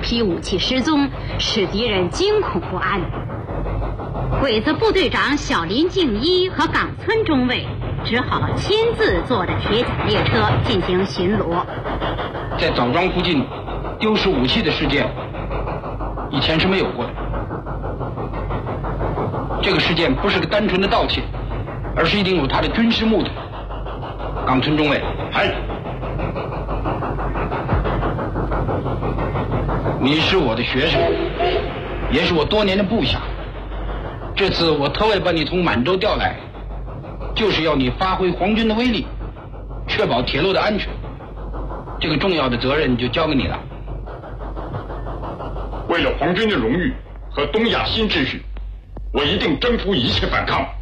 批武器失踪，使敌人惊恐不安。鬼子部队长小林敬一和冈村中尉只好亲自坐着铁甲列车进行巡逻。 在枣庄附近丢失武器的事件，以前是没有过的。这个事件不是个单纯的盗窃，而是一定有它的军事目的。冈村中尉，你是我的学生，也是我多年的部下。这次我特为把你从满洲调来，就是要你发挥皇军的威力，确保铁路的安全。这个重要的责任就交给你了。 为了皇军的荣誉和东亚新秩序，我一定征服一切反抗。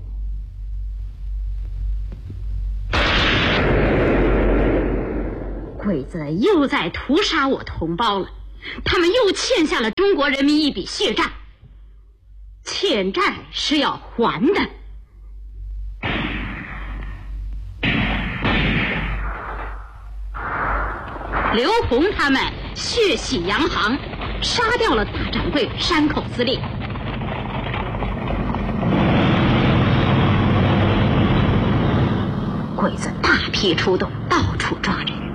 鬼子又在屠杀我同胞了，他们又欠下了中国人民一笔血债，欠债是要还的。刘洪他们血洗洋行，杀掉了大掌柜山口司令。鬼子大批出动，到处抓着人。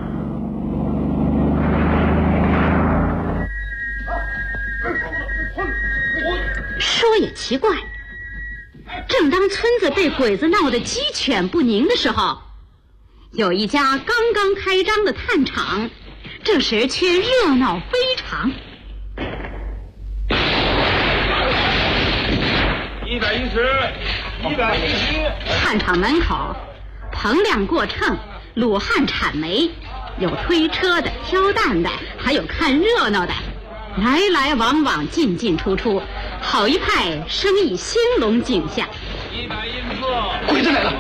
说也奇怪，正当村子被鬼子闹得鸡犬不宁的时候，有一家刚刚开张的炭厂，这时却热闹非常。110，炭厂门口棚亮过秤，鲁汉铲煤，有推车的，挑担的，还有看热闹的，来来往往，进进出出，好一派生意兴隆景象。 鬼子来了！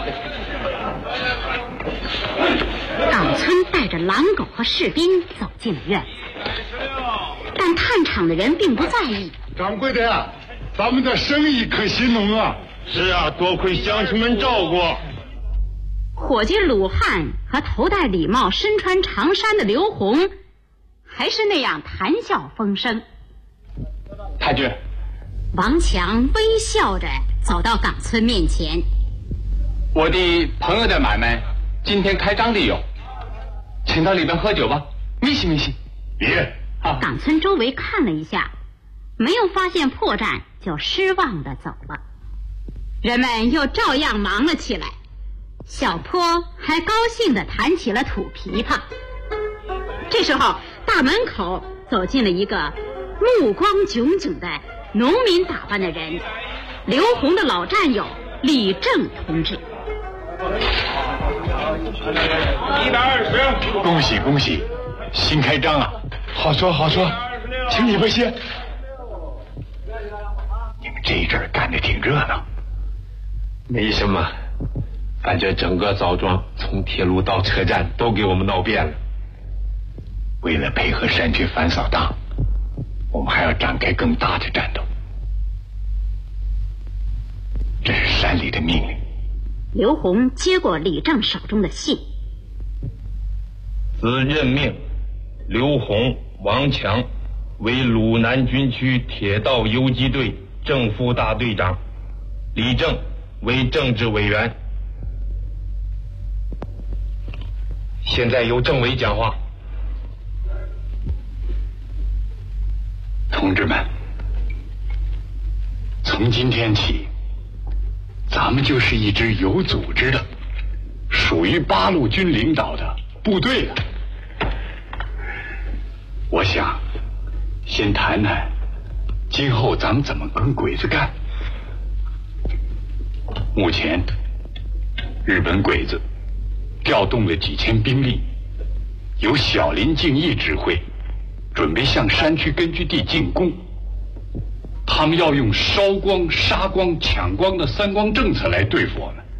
冈村带着狼狗和士兵走进了院子，但炭厂的人并不在意。 掌柜的呀，咱们的生意可兴隆啊！是啊，多亏乡亲们照顾。 伙计鲁汉和头戴礼帽、身穿长衫的刘洪还是那样谈笑风生。 太君， 王强微笑着走到冈村面前。 我的朋友的买卖今天开张的有，请到里边喝酒吧。没戏没戏。 别。 冈村周围看了一下，没有发现破绽，就失望地走了。人们又照样忙了起来，小坡还高兴地弹起了土琵琶。这时候大门口走进了一个目光炯炯的农民打扮的人，刘洪的老战友李正同志。 120，恭喜恭喜，新开张啊！好说好说，请你们先。你们这一阵干得挺热闹。 没什么，反正整个枣庄从铁路到车站都给我们闹遍了。 为了配合山区反扫荡，我们还要展开更大的战斗。这是山里的命令。 刘洪接过李正手中的信。 自任命刘洪、王强为鲁南军区铁道游击队正副大队长，李正为政治委员。现在由政委讲话。 同志们，从今天起，咱们就是一支有组织的、属于八路军领导的部队了。我想先谈谈今后咱们怎么跟鬼子干。目前日本鬼子调动了几千兵力，由小林敬义指挥，准备向山区根据地进攻。他们要用烧光、杀光、抢光的三光政策来对付我们。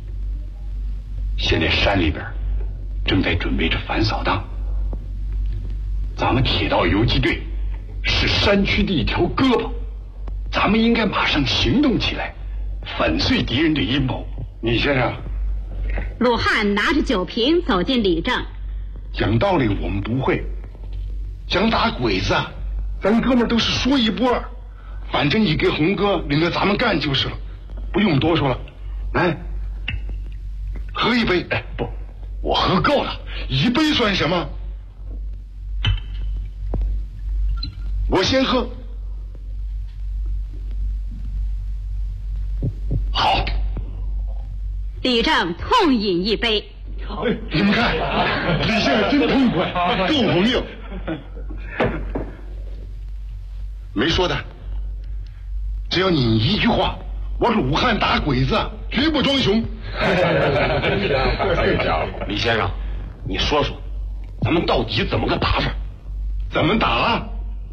现在山里边正在准备着反扫荡，咱们铁道游击队是山区的一条胳膊，咱们应该马上行动起来，粉碎敌人的阴谋。你先生。 鲁汉拿着酒瓶走进李正。 讲道理我们不会， 想打鬼子啊？咱哥们都是说一不二，反正你给红哥领着咱们干就是了，不用多说了。来，喝一杯。 哎，不，我喝够了， 一杯算什么？我先喝。 好。 李正痛饮一杯。 你们看，李先生真痛快，够朋友。没说的，只要你一句话，我鲁汉打鬼子绝不装熊。 李先生，你说说，咱们到底怎么个打法？ 怎么打啊？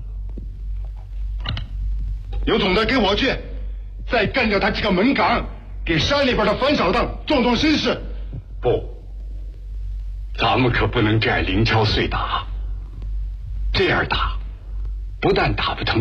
有种的给我去，再干掉他几个门岗，给山里边的反扫荡壮壮声势。 不，咱们可不能这样零敲碎打，这样打不但打不成